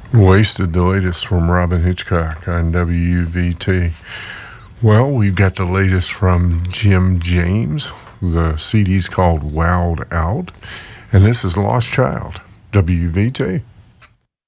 Wasted, the latest from Robin Hitchcock on WVT. Well, we've got the latest from Jim James. The CD's called Wowed Out. And this is Lost Child, WVT.